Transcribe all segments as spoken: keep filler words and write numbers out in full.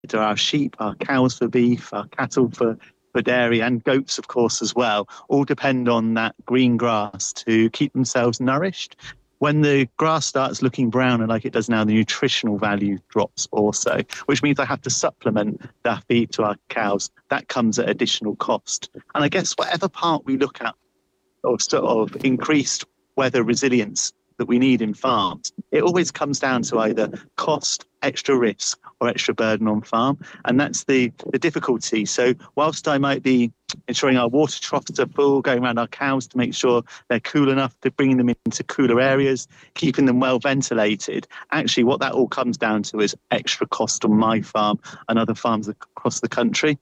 are our sheep, our cows for beef, our cattle for, for dairy, and goats, of course, as well, all depend on that green grass to keep themselves nourished. When the grass starts looking browner like it does now, the nutritional value drops also, which means I have to supplement that feed to our cows. That comes at additional cost. And I guess whatever part we look at of sort of increased weather resilience that we need in farms, it always comes down to either cost, extra risk, or extra burden on farm. And that's the, the difficulty. So whilst I might be ensuring our water troughs are full, going around our cows to make sure they're cool enough, to bringing them into cooler areas, keeping them well ventilated, actually what that all comes down to is extra cost on my farm and other farms across the country.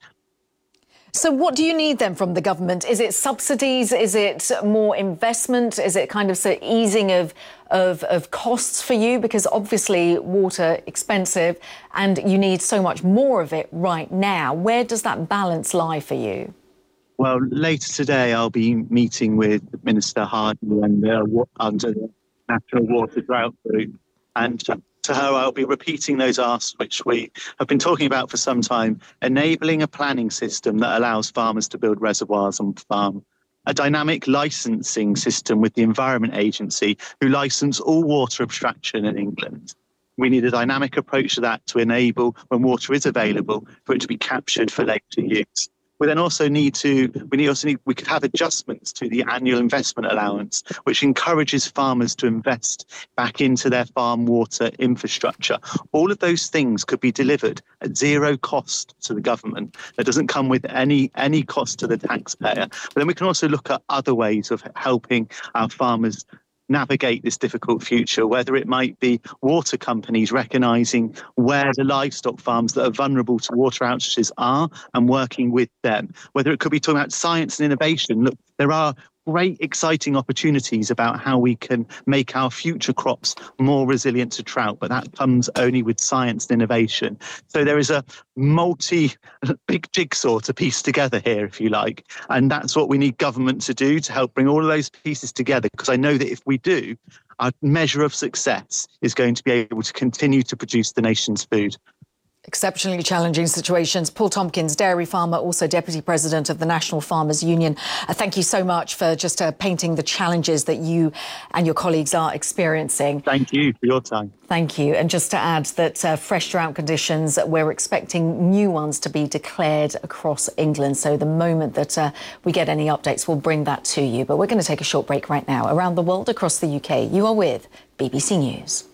So what do you need then from the government? Is it subsidies? Is it more investment? Is it kind of so easing of, of, of costs for you? Because obviously water expensive and you need so much more of it right now. Where does that balance lie for you? Well, later today I'll be meeting with Minister Hardie and uh, under the National Water Drought Group, and to her I'll be repeating those asks which we have been talking about for some time, enabling a planning system that allows farmers to build reservoirs on farm, a dynamic licensing system with the Environment Agency, who license all water abstraction in England. We need a dynamic approach to that to enable, when water is available, for it to be captured for later use. We then also need to, we also need, we could have adjustments to the annual investment allowance, which encourages farmers to invest back into their farm water infrastructure. All of those things could be delivered at zero cost to the government. That doesn't come with any, any cost to the taxpayer. But then we can also look at other ways of helping our farmers navigate this difficult future, whether it might be water companies recognising where the livestock farms that are vulnerable to water outages are and working with them, whether it could be talking about science and innovation. Look, there are great exciting opportunities about how we can make our future crops more resilient to drought, but that comes only with science and innovation. So there is a multi big jigsaw to piece together here, if you like, and that's what we need government to do, to help bring all of those pieces together, because I know that if we do, our measure of success is going to be able to continue to produce the nation's food. Exceptionally challenging situations. Paul Tompkins, dairy farmer, also Deputy President of the National Farmers Union. Uh, thank you so much for just uh, painting the challenges that you and your colleagues are experiencing. Thank you for your time. Thank you. And just to add that uh, fresh drought conditions, we're expecting new ones to be declared across England. So the moment that uh, we get any updates, we'll bring that to you. But we're going to take a short break right now. Around the world, across the U K, you are with B B C News.